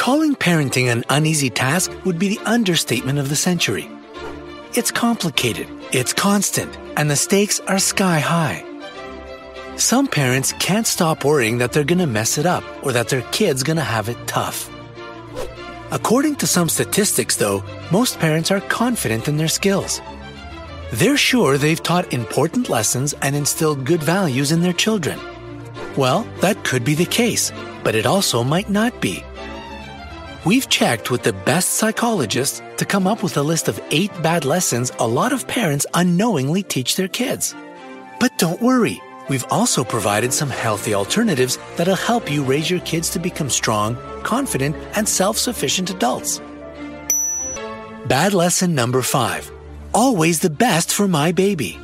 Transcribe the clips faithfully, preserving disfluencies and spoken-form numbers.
Calling parenting an uneasy task would be the understatement of the century. It's complicated, it's constant, and the stakes are sky high. Some parents can't stop worrying that they're gonna mess it up or that their kid's gonna have it tough. According to some statistics, though, most parents are confident in their skills. They're sure they've taught important lessons and instilled good values in their children. Well, that could be the case, but it also might not be. We've checked with the best psychologists to come up with a list of eight bad lessons a lot of parents unknowingly teach their kids. But don't worry, we've also provided some healthy alternatives that'll help you raise your kids to become strong, confident, and self-sufficient adults. Bad lesson number five. Always the best for my baby.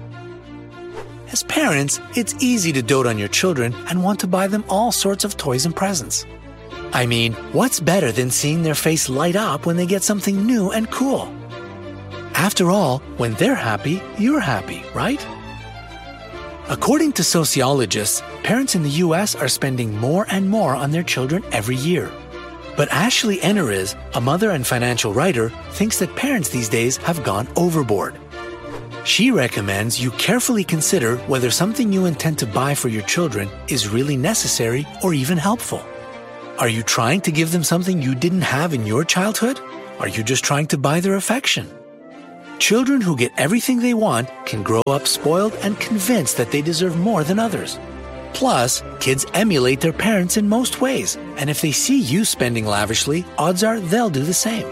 As parents, it's easy to dote on your children and want to buy them all sorts of toys and presents. I mean, what's better than seeing their face light up when they get something new and cool? After all, when they're happy, you're happy, right? According to sociologists, parents in the U S are spending more and more on their children every year. But Ashley Eneriz, a mother and financial writer, thinks that parents these days have gone overboard. She recommends you carefully consider whether something you intend to buy for your children is really necessary or even helpful. Are you trying to give them something you didn't have in your childhood? Are you just trying to buy their affection? Children who get everything they want can grow up spoiled and convinced that they deserve more than others. Plus, kids emulate their parents in most ways, and if they see you spending lavishly, odds are they'll do the same.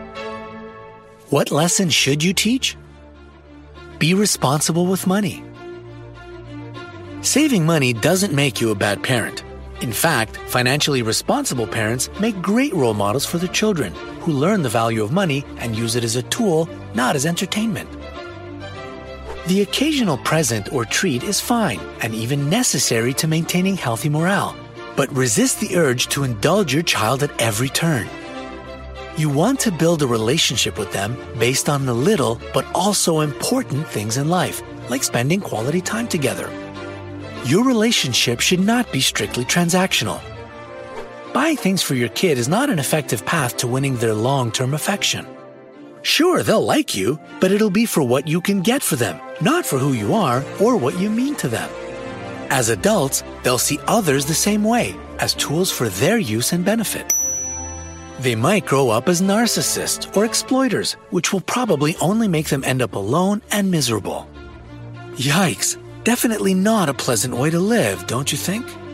What lesson should you teach? Be responsible with money. Saving money doesn't make you a bad parent. In fact, financially responsible parents make great role models for their children who learn the value of money and use it as a tool, not as entertainment. The occasional present or treat is fine and even necessary to maintaining healthy morale, but resist the urge to indulge your child at every turn. You want to build a relationship with them based on the little but also important things in life, like spending quality time together. Your relationship should not be strictly transactional. Buying things for your kid is not an effective path to winning their long-term affection. Sure, they'll like you, but it'll be for what you can get for them, not for who you are or what you mean to them. As adults, they'll see others the same way, as tools for their use and benefit. They might grow up as narcissists or exploiters, which will probably only make them end up alone and miserable. Yikes! Definitely not a pleasant way to live, don't you think?